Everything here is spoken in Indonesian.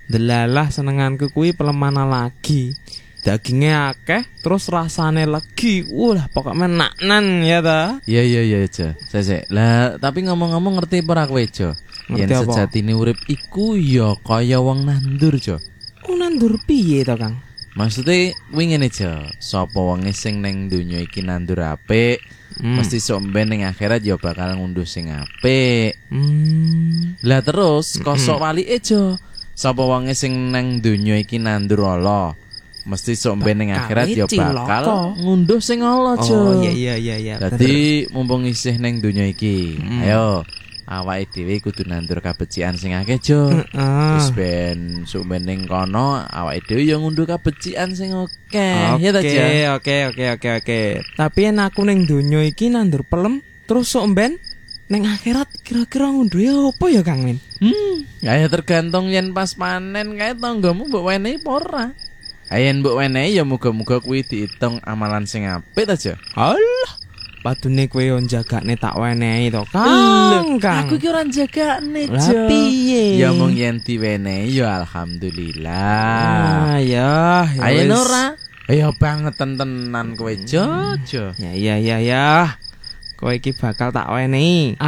Delalah senenganku kuwi pelemana lagi. Dagingnya akeh terus rasane legi. Wah, pokoknya naknan ya ta. Iya Jo. Sesek. Lah, tapi ngomong-ngomong ngerti ora kowe Jo? Yen Ngerti apa? sejatine urip iku ya kaya wong nandur Jo. Nandur piye to, Kang? Maksudnya kuwi ngene Jo. Sapa wonge sing ning donya iki nandur apik, mesti sok ben ning akhirat ya bakal ngunduh sing apik. Lah terus kosok walike Jo. Sapa wonge sing ning donya iki nandur ala, mesti sok ben ning akhirat ya bakal ngunduh sing ala Jo. Oh iya. Dadi mumpung isih ning donya iki, ayo awake dhewe kudu nandur kabecikan sing akeh Jo. Wis ben sok ben ning kono awake dhewe ya ngunduh kabecikan sing akeh. Ya ta Jo. Oke. Tapi yen aku ning donya iki nandur pelem terus sok ben ning akhirat kira-kira ngunduhe apa ya Kang Min? Ya tergantung yen pas panen kae tanggamu mbok wenehi apa ora. Yen mbok wenehi ya muga-muga kuwi diitung amalan sing apik ta Jo. Alah, padune kowe yo jagane tak wenehi to, Kang. Aku ki ora jagane Jo. Lah piye? Ya mung yen diwenehi ya alhamdulillah. Ya Ayo ora? Ya banget tenan kowe Jo. Ya. Kowe iki bakal tak wenehi.